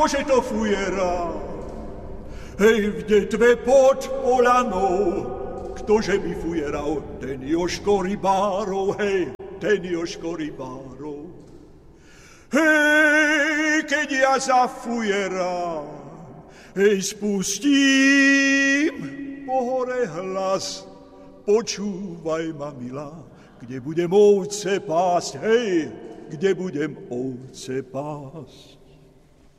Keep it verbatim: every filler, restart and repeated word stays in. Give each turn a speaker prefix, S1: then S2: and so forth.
S1: ktože to fujera? Hej, v detve pod polanou, ktože by fujeral? Ten Jožko Rybárov, hej, ten Jožko Rybárov. Hej, keď ja zafujerám, hej, spustím po hore hlas, počúvaj ma, milá, kde budem ovce pásť, hej, kde budem ovce pásť.